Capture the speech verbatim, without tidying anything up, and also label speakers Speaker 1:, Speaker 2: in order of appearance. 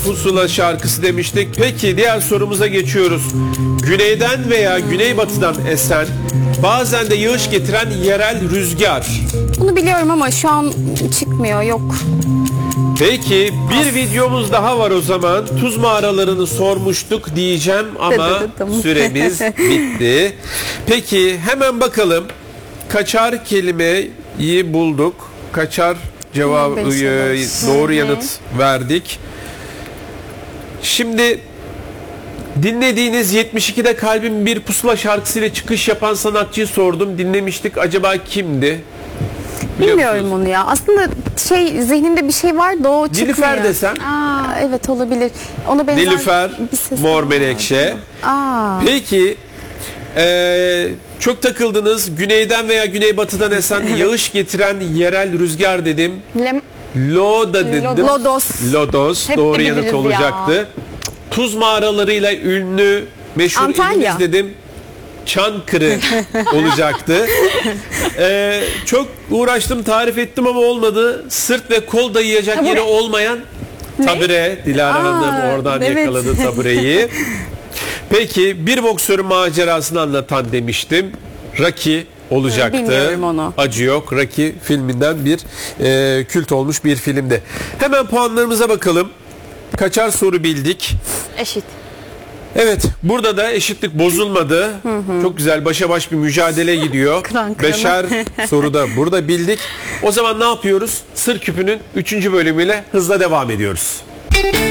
Speaker 1: Pusula şarkısı demiştik. Peki diğer sorumuza geçiyoruz. Güneyden veya güneybatıdan esen, bazen de yağış getiren yerel rüzgar.
Speaker 2: Bunu biliyorum ama şu an çıkmıyor, yok.
Speaker 1: Peki bir videomuz daha var o zaman. Tuz mağaralarını sormuştuk diyeceğim ama süremiz bitti. Peki hemen bakalım. Kaçar kelimeyi bulduk. Kaçar cevabı doğru yanıt verdik. Şimdi dinlediğiniz yetmiş ikide Kalbim Bir Pusula şarkısıyla çıkış yapan sanatçıyı sordum. Dinlemiştik. Acaba kimdi?
Speaker 2: Bilmiyorum onu ya. Aslında şey, zihnimde bir şey var da o çıkmıyor.
Speaker 1: Nilüfer desem?
Speaker 2: Aa, evet olabilir. Ona benzer
Speaker 1: Nilüfer,
Speaker 2: bir ses
Speaker 1: Mor
Speaker 2: var.
Speaker 1: Menekşe.
Speaker 2: Aa.
Speaker 1: Peki ee, çok takıldınız. Güneyden veya güneybatıdan esen yağış getiren yerel rüzgar dedim.
Speaker 2: Lem
Speaker 1: Loda dedim.
Speaker 2: Lodos.
Speaker 1: Lodos.
Speaker 2: Hep
Speaker 1: Doğru
Speaker 2: de
Speaker 1: yanıt
Speaker 2: biliriz
Speaker 1: olacaktı.
Speaker 2: ya.
Speaker 1: Tuz mağaralarıyla ünlü meşhur
Speaker 2: Antalya.
Speaker 1: ilimiz dedim. Çankırı olacaktı. Ee, çok uğraştım, tarif ettim ama olmadı. Sırt ve kol dayayacak
Speaker 2: Tabure.
Speaker 1: yeri olmayan tabure. Dilara
Speaker 2: Aa,
Speaker 1: Hanım oradan
Speaker 2: evet.
Speaker 1: yakaladı tabureyi. Peki bir boksörün macerasını anlatan demiştim. Rocky olacaktı.
Speaker 2: Bilmiyorum onu.
Speaker 1: Acı Yok. Rocky filminden bir e, kült olmuş bir filmde. Hemen puanlarımıza bakalım. Kaçar soru bildik?
Speaker 2: Eşit.
Speaker 1: Evet, burada da eşitlik bozulmadı. Hı hı. Çok güzel başa baş bir mücadele gidiyor.
Speaker 2: Kıran kırana.
Speaker 1: Beşer soruda burada bildik. O zaman ne yapıyoruz? Sır Küpü'nün üçüncü bölümüyle hızla devam ediyoruz.